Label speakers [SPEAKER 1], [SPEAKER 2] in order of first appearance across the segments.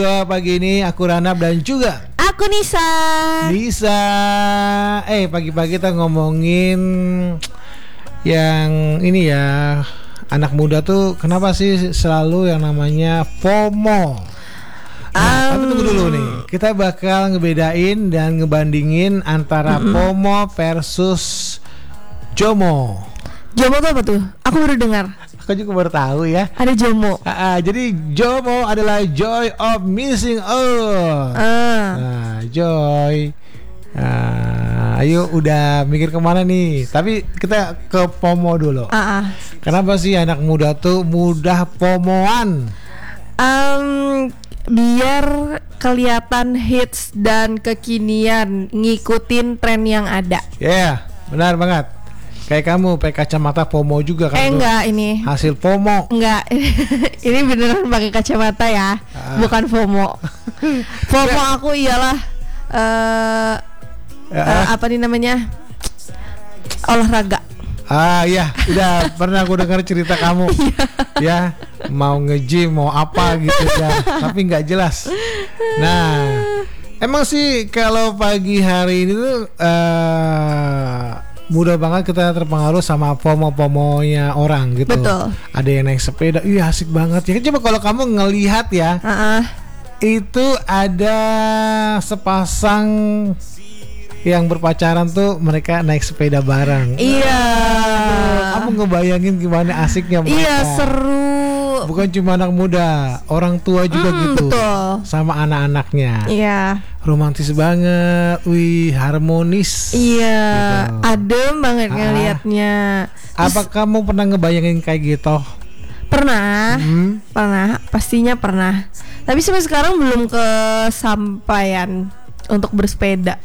[SPEAKER 1] Pagi ini aku Ranab dan juga
[SPEAKER 2] aku Nisa.
[SPEAKER 1] Pagi-pagi kita ngomongin yang ini ya. Anak muda tuh kenapa sih selalu yang namanya FOMO? Tapi tunggu dulu nih. Kita bakal ngebedain dan ngebandingin antara FOMO versus JOMO.
[SPEAKER 2] JOMO itu apa tuh? Aku baru dengar.
[SPEAKER 1] Aku juga baru tahu ya.
[SPEAKER 2] Ada JOMO.
[SPEAKER 1] Jadi JOMO adalah joy of missing out. Joy. Ayo udah mikir kemana nih? Tapi kita ke FOMO dulu. Kenapa sih anak muda tuh mudah FOMOan?
[SPEAKER 2] Biar kelihatan hits dan kekinian, ngikutin tren yang ada.
[SPEAKER 1] Benar banget. Kayak kamu pakai kacamata FOMO juga kan?
[SPEAKER 2] Enggak ini.
[SPEAKER 1] Hasil FOMO.
[SPEAKER 2] Enggak. Ini beneran pakai kacamata ya, bukan FOMO. FOMO aku ialah apa nih namanya? Olahraga.
[SPEAKER 1] Iya, udah pernah aku dengar cerita kamu. Ya, mau nge-gym, mau apa gitu ya, tapi nggak jelas. Nah, emang sih kalau pagi hari ini tuh mudah banget kita terpengaruh sama FOMO-FOMO-nya orang gitu.
[SPEAKER 2] Betul.
[SPEAKER 1] Ada yang naik sepeda, asik banget ya. Coba kalau kamu ngelihat ya, itu ada sepasang yang berpacaran tuh mereka naik sepeda bareng.
[SPEAKER 2] Iya.
[SPEAKER 1] Kamu ngebayangin gimana asiknya mereka.
[SPEAKER 2] Iya, seru.
[SPEAKER 1] Bukan cuma anak muda, orang tua juga gitu.
[SPEAKER 2] Betul.
[SPEAKER 1] Sama anak-anaknya.
[SPEAKER 2] Iya.
[SPEAKER 1] Romantis banget, harmonis.
[SPEAKER 2] Iya,
[SPEAKER 1] gitu.
[SPEAKER 2] Adem banget ngelihatnya.
[SPEAKER 1] Apa kamu pernah ngebayangin kayak gitu?
[SPEAKER 2] Pernah, pastinya pernah. Tapi sampai sekarang belum kesampaian untuk bersepeda.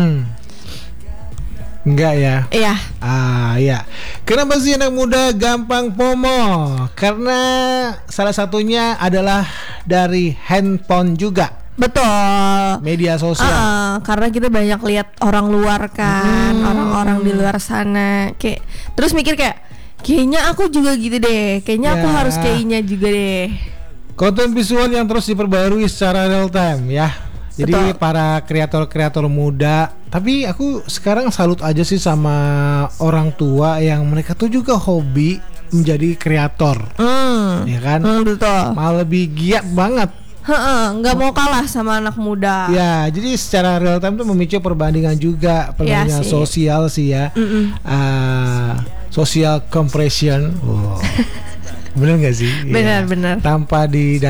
[SPEAKER 1] Enggak ya?
[SPEAKER 2] Iya.
[SPEAKER 1] Iya. Kenapa sih anak muda gampang FOMO? Karena salah satunya adalah dari handphone juga.
[SPEAKER 2] Betul.
[SPEAKER 1] Media sosial.
[SPEAKER 2] Karena kita banyak lihat orang luar kan, orang-orang di luar sana. Terus mikir kayaknya aku juga gitu deh. Kayaknya aku harus kayaknya juga deh.
[SPEAKER 1] Konten visual yang terus diperbarui secara real time ya. Jadi para kreator-kreator muda. Tapi aku sekarang salut aja sih sama orang tua yang mereka tuh juga hobi menjadi kreator. Ya kan? Betul. Malah lebih giat banget.
[SPEAKER 2] Nggak mau kalah sama anak muda.
[SPEAKER 1] Ya, jadi secara real time tuh memicu perbandingan juga, perbandingan sosial sih ya. Social compression. Bener nggak sih?
[SPEAKER 2] Benar.
[SPEAKER 1] Tanpa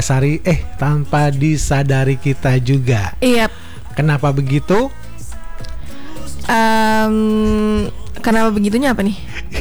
[SPEAKER 1] disadari kita juga.
[SPEAKER 2] Iya.
[SPEAKER 1] Kenapa begitu?
[SPEAKER 2] Kenapa begitunya apa nih?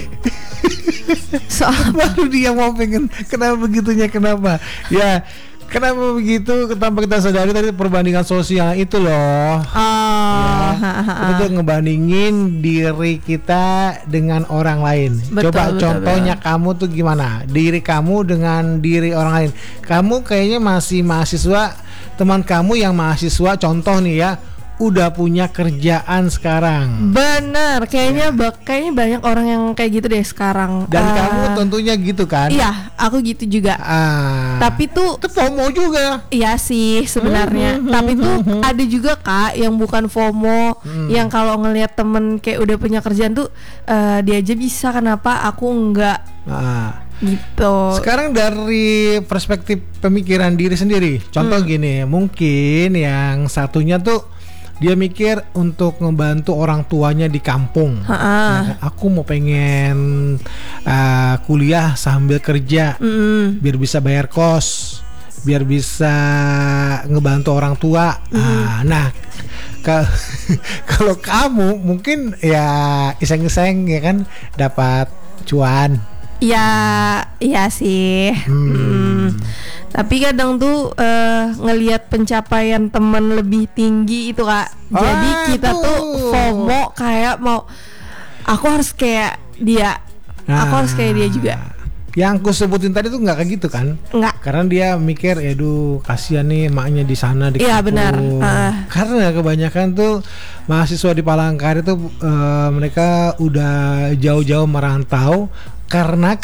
[SPEAKER 2] Soal
[SPEAKER 1] baru dia mau pengen kenapa begitunya kenapa? Ya. Kenapa begitu? Tanpa kita sadari tadi perbandingan sosial itu loh. Kita tuh ngebandingin diri kita dengan orang lain. Coba contohnya kamu tuh gimana? Diri kamu dengan diri orang lain. Kamu kayaknya masih mahasiswa, teman kamu yang mahasiswa contoh nih ya, udah punya kerjaan sekarang.
[SPEAKER 2] Bener, kayaknya banyak orang yang kayak gitu deh sekarang.
[SPEAKER 1] Dan kamu tentunya gitu kan?
[SPEAKER 2] Iya, aku gitu juga. Tapi tuh
[SPEAKER 1] FOMO juga.
[SPEAKER 2] Iya sih sebenarnya. Tapi tuh ada juga Kak yang bukan FOMO, yang kalau ngelihat temen kayak udah punya kerjaan tuh dia aja bisa, kenapa aku enggak? Gitu.
[SPEAKER 1] Sekarang dari perspektif pemikiran diri sendiri, contoh gini, mungkin yang satunya tuh dia mikir untuk ngebantu orang tuanya di kampung. Aku mau pengen kuliah sambil kerja, biar bisa bayar kos, biar bisa ngebantu orang tua. Nah, kalau kamu mungkin ya iseng-iseng ya kan, dapat cuan.
[SPEAKER 2] Iya sih. Tapi kadang tuh ngelihat pencapaian teman lebih tinggi itu Kak. Jadi kita tuh FOMO kayak mau aku harus kayak dia. Aku harus kayak dia juga.
[SPEAKER 1] Yang aku sebutin tadi tuh nggak kayak gitu kan?
[SPEAKER 2] Nggak.
[SPEAKER 1] Karena dia mikir, aduh kasihan nih emaknya di sana di kampung. Iya
[SPEAKER 2] benar.
[SPEAKER 1] Karena kebanyakan tuh mahasiswa di Palangkaraya tuh mereka udah jauh-jauh merantau karena